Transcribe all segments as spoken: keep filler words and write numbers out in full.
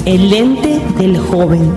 El lente del joven.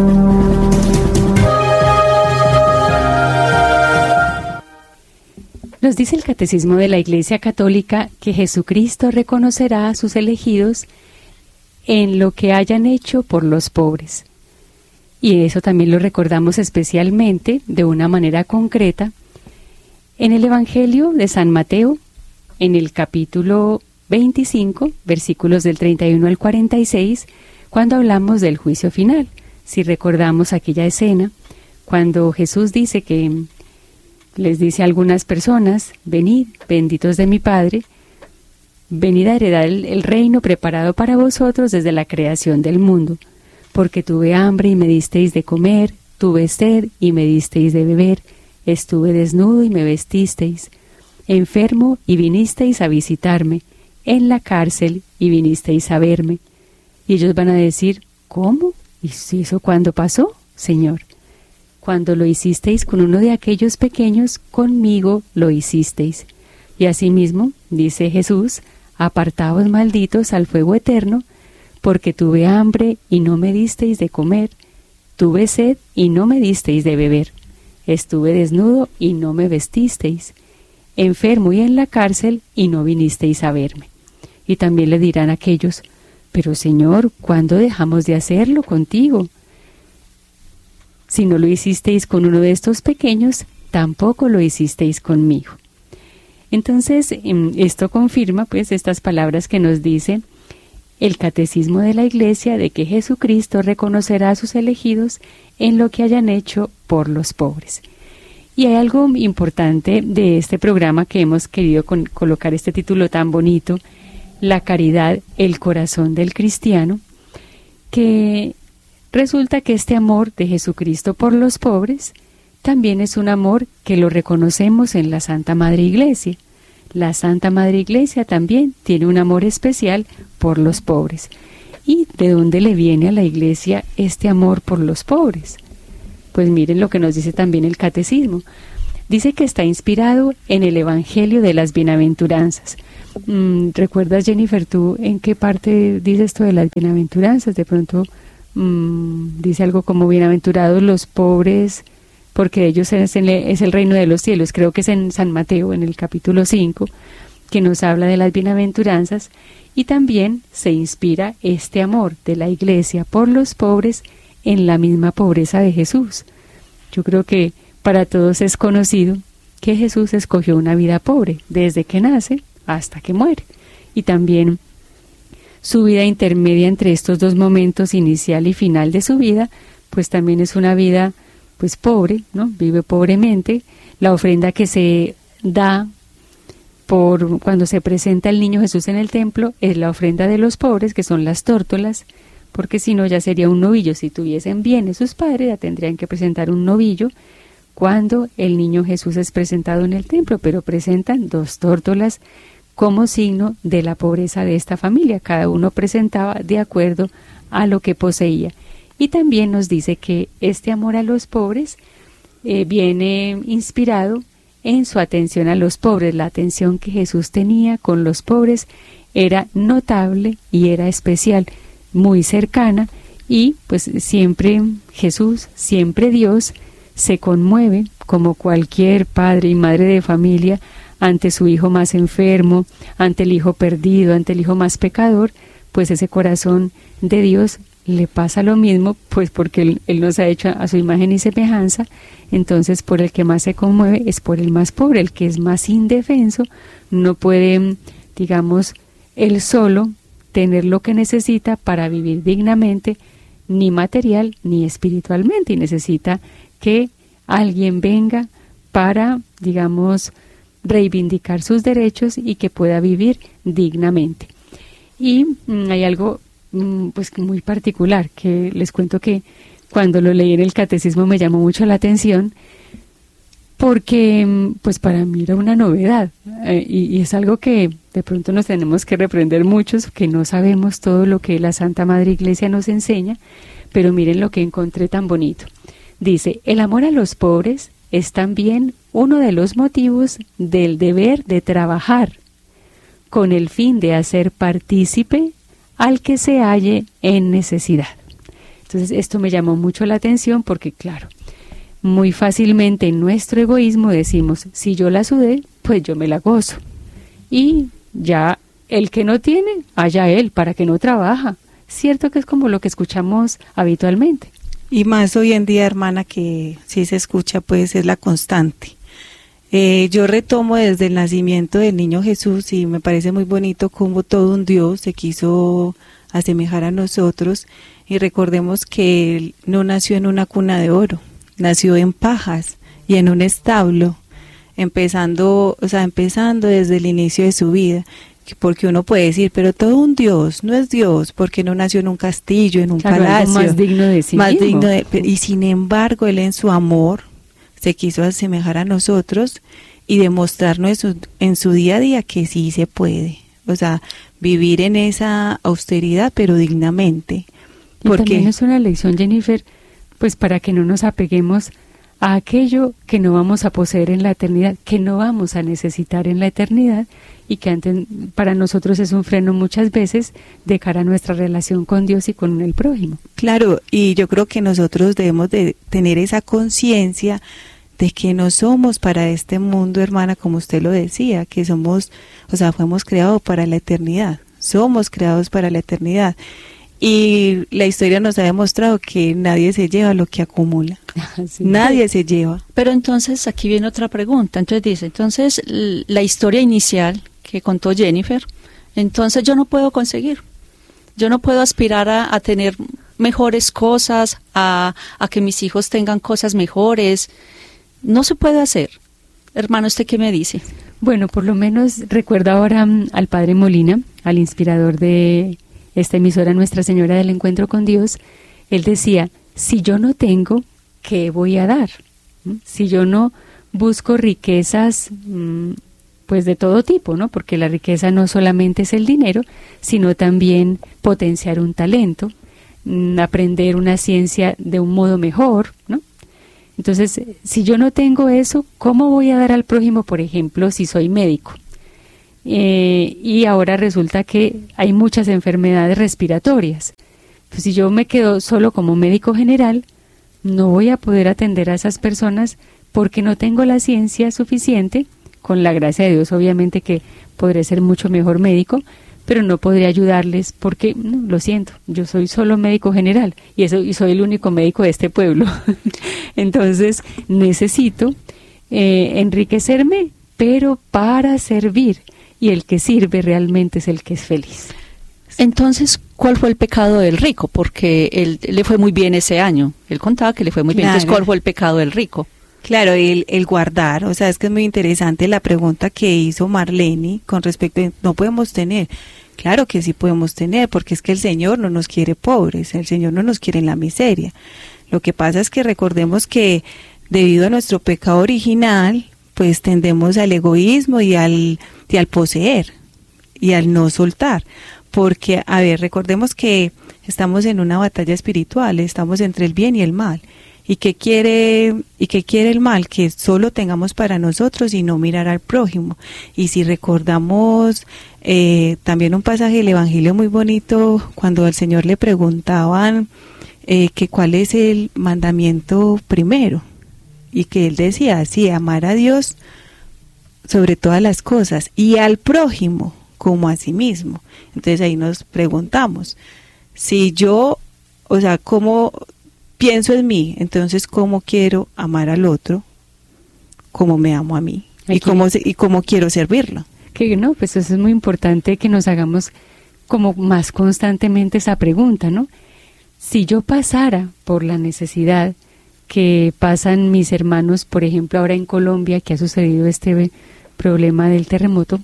Nos dice el Catecismo de la Iglesia Católica que Jesucristo reconocerá a sus elegidos en lo que hayan hecho por los pobres. Y eso también lo recordamos especialmente, de una manera concreta, en el Evangelio de San Mateo, en el capítulo veinticinco, versículos del treinta y uno al cuarenta y seis, cuando hablamos del juicio final. Si recordamos aquella escena, cuando Jesús dice que les dice a algunas personas: venid, benditos de mi Padre, venid a heredar el, el reino preparado para vosotros desde la creación del mundo, porque tuve hambre y me disteis de comer, tuve sed y me disteis de beber, estuve desnudo y me vestisteis, enfermo y vinisteis a visitarme, en la cárcel y vinisteis a verme. Y ellos van a decir: ¿cómo? ¿Y eso cuándo pasó, Señor? Cuando lo hicisteis con uno de aquellos pequeños, conmigo lo hicisteis. Y asimismo, dice Jesús: apartaos, malditos, al fuego eterno, porque tuve hambre y no me disteis de comer, tuve sed y no me disteis de beber, estuve desnudo y no me vestisteis, enfermo y en la cárcel y no vinisteis a verme. Y también le dirán aquellos: pero Señor, ¿cuándo dejamos de hacerlo contigo? Si no lo hicisteis con uno de estos pequeños, tampoco lo hicisteis conmigo. Entonces, esto confirma pues estas palabras que nos dice el Catecismo de la Iglesia, de que Jesucristo reconocerá a sus elegidos en lo que hayan hecho por los pobres. Y hay algo importante de este programa que hemos querido con, colocar este título tan bonito: la caridad, el corazón del cristiano, que resulta que este amor de Jesucristo por los pobres también es un amor que lo reconocemos en la Santa Madre Iglesia. La Santa Madre Iglesia también tiene un amor especial por los pobres. ¿Y de dónde le viene a la Iglesia este amor por los pobres? Pues miren lo que nos dice también el Catecismo. Dice que está inspirado en el Evangelio de las Bienaventuranzas. Mm, ¿Recuerdas, Jennifer, tú en qué parte dice esto de las bienaventuranzas? De pronto mm, dice algo como: bienaventurados los pobres, porque ellos es el, es el reino de los cielos. Creo que es en San Mateo, en el capítulo cinco, que nos habla de las bienaventuranzas. Y también se inspira este amor de la Iglesia por los pobres en la misma pobreza de Jesús. Yo creo que para todos es conocido que Jesús escogió una vida pobre desde que nace hasta que muere. Y también su vida intermedia entre estos dos momentos, inicial y final de su vida, pues también es una vida pues pobre, ¿no? Vive pobremente. La ofrenda que se da por cuando se presenta el niño Jesús en el templo es la ofrenda de los pobres, que son las tórtolas, porque si no ya sería un novillo. Si tuviesen bienes sus padres, ya tendrían que presentar un novillo cuando el niño Jesús es presentado en el templo, pero presentan dos tórtolas como signo de la pobreza de esta familia. Cada uno presentaba de acuerdo a lo que poseía. Y también nos dice que este amor a los pobres eh, viene inspirado en su atención a los pobres. La atención que Jesús tenía con los pobres era notable y era especial, muy cercana, y pues siempre Jesús, siempre Dios, se conmueve como cualquier padre y madre de familia ante su hijo más enfermo, ante el hijo perdido, ante el hijo más pecador. Pues ese corazón de Dios le pasa lo mismo, pues porque él, él nos ha hecho a su imagen y semejanza. Entonces por el que más se conmueve es por el más pobre, el que es más indefenso, no puede, digamos, él solo tener lo que necesita para vivir dignamente, ni material ni espiritualmente, y necesita que alguien venga para, digamos, reivindicar sus derechos y que pueda vivir dignamente. Y mm, hay algo mm, pues muy particular que les cuento, que cuando lo leí en el catecismo me llamó mucho la atención, porque pues para mí era una novedad, eh, y, y es algo que de pronto nos tenemos que reprender muchos, que no sabemos todo lo que la Santa Madre Iglesia nos enseña, pero miren lo que encontré tan bonito. Dice: el amor a los pobres es también uno de los motivos del deber de trabajar, con el fin de hacer partícipe al que se halle en necesidad. Entonces esto me llamó mucho la atención porque, claro, muy fácilmente en nuestro egoísmo decimos, si yo la sudé, pues yo me la gozo. Y ya el que no tiene, allá él, para que no trabaja. Cierto que es como lo que escuchamos habitualmente. Y más hoy en día, hermana, que sí se escucha, pues es la constante. Eh, yo retomo desde el nacimiento del niño Jesús y me parece muy bonito cómo todo un Dios se quiso asemejar a nosotros, y recordemos que él no nació en una cuna de oro, nació en pajas y en un establo, empezando, o sea, empezando desde el inicio de su vida. Porque uno puede decir, pero todo un Dios, no es Dios, porque no nació en un castillo, en un claro, palacio, más digno de sí más mismo. digno de, y sin embargo él en su amor se quiso asemejar a nosotros y demostrarnos en su, en su día a día que sí se puede, o sea, vivir en esa austeridad pero dignamente. Y porque también es una lección, Jennifer, pues para que no nos apeguemos a aquello que no vamos a poseer en la eternidad, que no vamos a necesitar en la eternidad, y que antes para nosotros es un freno muchas veces de cara a nuestra relación con Dios y con el prójimo. Claro, y yo creo que nosotros debemos de tener esa conciencia de que no somos para este mundo, hermana, como usted lo decía, que somos, o sea, fuimos creados para la eternidad, somos creados para la eternidad. Y la historia nos ha demostrado que nadie se lleva lo que acumula. Sí. Nadie se lleva. Pero entonces aquí viene otra pregunta. Entonces dice, entonces la historia inicial que contó Jennifer, entonces yo no puedo conseguir. Yo no puedo aspirar a, a tener mejores cosas, a, a que mis hijos tengan cosas mejores. No se puede hacer. Hermano, ¿usted qué me dice? Bueno, por lo menos recuerdo ahora um, al Padre Molina, al inspirador de esta emisora Nuestra Señora del Encuentro con Dios. Él decía, si yo no tengo, ¿qué voy a dar? ¿Mm? Si yo no busco riquezas, mmm, pues de todo tipo, ¿no? Porque la riqueza no solamente es el dinero, sino también potenciar un talento, mmm, aprender una ciencia de un modo mejor, ¿no? Entonces, si yo no tengo eso, ¿cómo voy a dar al prójimo, por ejemplo, si soy médico? Eh, y ahora resulta que hay muchas enfermedades respiratorias. Pues si yo me quedo solo como médico general, no voy a poder atender a esas personas porque no tengo la ciencia suficiente. Con la gracia de Dios, obviamente que podré ser mucho mejor médico, pero no podré ayudarles porque, no, lo siento, yo soy solo médico general y, eso, y soy el único médico de este pueblo. Entonces necesito eh, enriquecerme, pero para servir. Y el que sirve realmente es el que es feliz. Entonces, ¿cuál fue el pecado del rico? Porque él le fue muy bien ese año. Él contaba que le fue muy bien. Claro. Entonces, ¿cuál fue el pecado del rico? Claro, el, el guardar. O sea, es que es muy interesante la pregunta que hizo Marlene con respecto a no podemos tener. Claro que sí podemos tener, porque es que el Señor no nos quiere pobres, el Señor no nos quiere en la miseria. Lo que pasa es que recordemos que debido a nuestro pecado original, pues tendemos al egoísmo y al, y al poseer y al no soltar. Porque, a ver, recordemos que estamos en una batalla espiritual, estamos entre el bien y el mal. ¿Y qué quiere, y qué quiere el mal? Que solo tengamos para nosotros y no mirar al prójimo. Y si recordamos eh, también un pasaje del Evangelio muy bonito, cuando al Señor le preguntaban eh, que cuál es el mandamiento primero. Y que él decía, sí, amar a Dios sobre todas las cosas y al prójimo como a sí mismo. Entonces ahí nos preguntamos, si yo, o sea, ¿cómo pienso en mí? Entonces, ¿cómo quiero amar al otro? ¿Cómo me amo a mí? ¿Y cómo, y cómo quiero servirlo? Que no, pues eso es muy importante que nos hagamos como más constantemente esa pregunta, ¿no? Si yo pasara por la necesidad que pasan mis hermanos, por ejemplo, ahora en Colombia, que ha sucedido este problema del terremoto,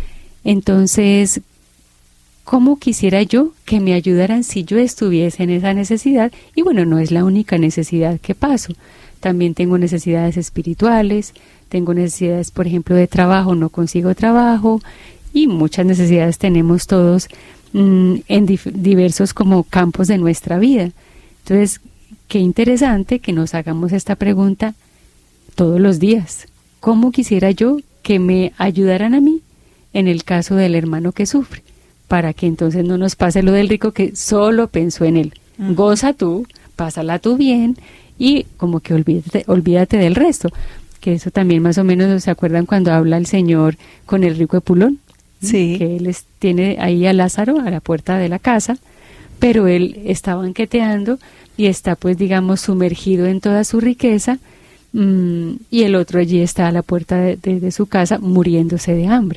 entonces, ¿cómo quisiera yo que me ayudaran si yo estuviese en esa necesidad? Y bueno, no es la única necesidad que paso. También tengo necesidades espirituales, tengo necesidades, por ejemplo, de trabajo, no consigo trabajo, y muchas necesidades tenemos todos mmm, en dif- diversos como campos de nuestra vida. Entonces, qué interesante que nos hagamos esta pregunta todos los días. ¿Cómo quisiera yo que me ayudaran a mí en el caso del hermano que sufre? para que entonces no nos pase lo del rico que solo pensó en él. Uh-huh. Goza tú, pásala tú bien y como que olvídate, olvídate del resto. Que eso también más o menos, ¿se acuerdan cuando habla el Señor con el rico Epulón? Sí. Que él es, tiene ahí a Lázaro a la puerta de la casa, pero él está banqueteando y está pues digamos sumergido en toda su riqueza, mmm, y el otro allí está a la puerta de, de, de su casa muriéndose de hambre.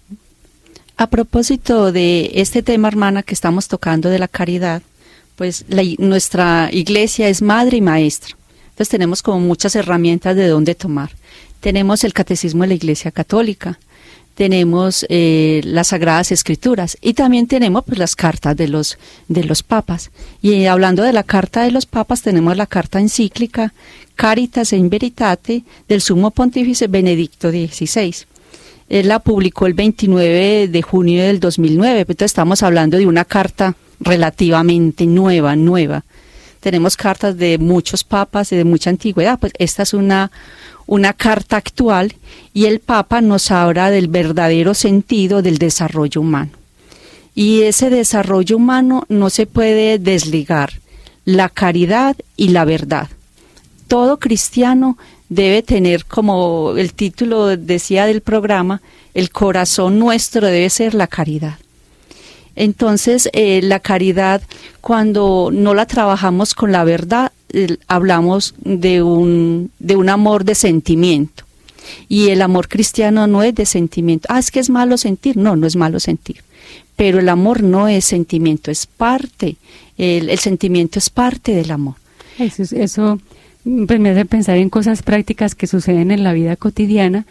A propósito de este tema, hermana, que estamos tocando de la caridad, pues la, nuestra iglesia es madre y maestra. Entonces tenemos como muchas herramientas de dónde tomar. Tenemos el Catecismo de la Iglesia Católica, tenemos eh, las Sagradas Escrituras y también tenemos pues las cartas de los de los papas. Y hablando de la carta de los papas, tenemos la carta encíclica Caritas in Veritate del Sumo Pontífice Benedicto dieciséis. Él la publicó el veintinueve de junio del dos mil nueve, entonces estamos hablando de una carta relativamente nueva, nueva. Tenemos cartas de muchos papas y de mucha antigüedad, pues esta es una, una carta actual y el Papa nos habla del verdadero sentido del desarrollo humano. Y ese desarrollo humano no se puede desligar, la caridad y la verdad. Todo cristiano debe tener, como el título decía del programa, el corazón nuestro debe ser la caridad. Entonces, eh, la caridad, cuando no la trabajamos con la verdad, eh, hablamos de un, de un amor de sentimiento. Y el amor cristiano no es de sentimiento. Ah, es que es malo sentir. No, no es malo sentir. Pero el amor no es sentimiento, es parte. El, el sentimiento es parte del amor. Eso, eso pues me hace pensar en cosas prácticas que suceden en la vida cotidiana.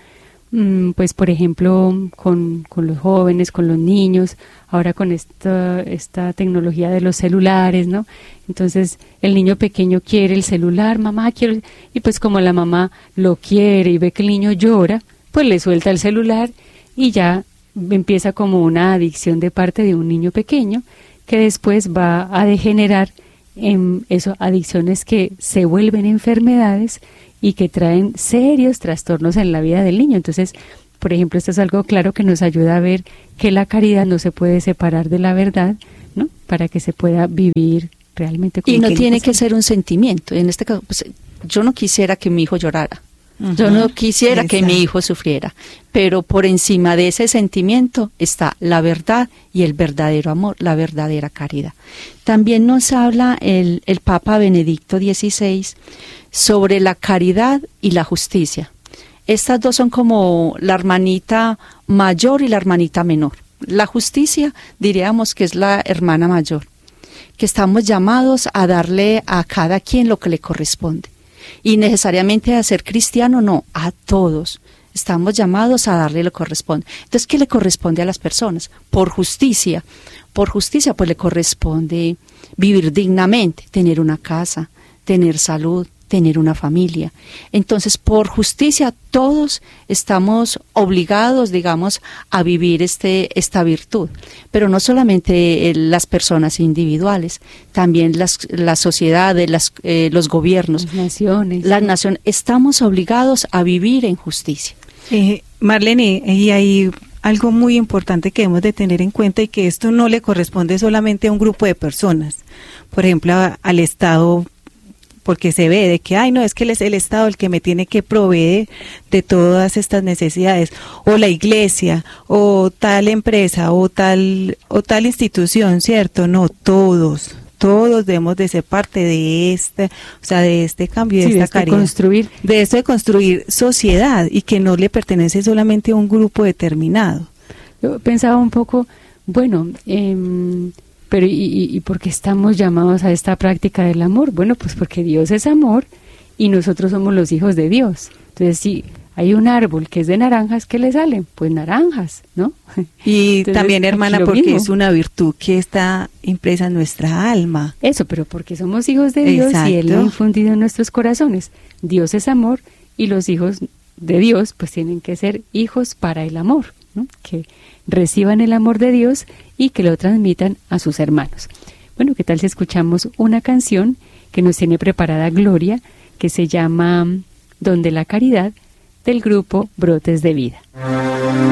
Pues por ejemplo con, con los jóvenes, con los niños, ahora con esta, esta tecnología de los celulares, ¿no? Entonces el niño pequeño quiere el celular, mamá quiero, y pues como la mamá lo quiere y ve que el niño llora, pues le suelta el celular y ya empieza como una adicción de parte de un niño pequeño que después va a degenerar en eso, adicciones que se vuelven enfermedades y que traen serios trastornos en la vida del niño. Entonces, por ejemplo, esto es algo claro que nos ayuda a ver que la caridad no se puede separar de la verdad, ¿no? Para que se pueda vivir realmente. Y no tiene que ser un sentimiento. En este caso, pues, yo no quisiera que mi hijo llorara. Uh-huh. Yo no quisiera Exacto. que mi hijo sufriera. Pero por encima de ese sentimiento está la verdad y el verdadero amor, la verdadera caridad. También nos habla el, el Papa Benedicto dieciséis sobre la caridad y la justicia. Estas dos son como la hermanita mayor y la hermanita menor. La justicia diríamos que es la hermana mayor, que estamos llamados a darle a cada quien lo que le corresponde. Y necesariamente a ser cristiano, no, a todos. Estamos llamados a darle lo que corresponde. Entonces, ¿qué le corresponde a las personas? Por justicia. Por justicia, pues le corresponde vivir dignamente, tener una casa, tener salud, tener una familia. Entonces, por justicia, todos estamos obligados, digamos, a vivir este, esta virtud. Pero no solamente eh, las personas individuales, también las, las sociedades, las, eh, los gobiernos. Las naciones. Las naciones. Estamos obligados a vivir en justicia. Eh, Marlene, y hay algo muy importante que debemos de tener en cuenta y que esto no le corresponde solamente a un grupo de personas. Por ejemplo, a, al Estado, porque se ve de que, ay, no, es que es el Estado el que me tiene que proveer de todas estas necesidades, o la iglesia, o tal empresa, o tal, o tal institución, ¿cierto? No, todos, todos debemos de ser parte de este, o sea, de este cambio, de sí, esta de este caridad. construir. De esto de construir sociedad y que no le pertenece solamente a un grupo determinado. Yo pensaba un poco, bueno, eh, pero ¿y, y, ¿y por qué estamos llamados a esta práctica del amor? Bueno, pues porque Dios es amor y nosotros somos los hijos de Dios. Entonces, si hay un árbol que es de naranjas, ¿qué le salen? Pues naranjas, ¿no? Y Entonces, también, hermana, porque mismo. Es una virtud que está impresa en nuestra alma. Eso, pero porque somos hijos de Dios Exacto. y Él lo ha infundido en nuestros corazones. Dios es amor y los hijos de Dios pues tienen que ser hijos para el amor, ¿no? Que reciban el amor de Dios y que lo transmitan a sus hermanos. Bueno, ¿qué tal si escuchamos una canción que nos tiene preparada Gloria, que se llama Donde la Caridad, del grupo Brotes de Vida?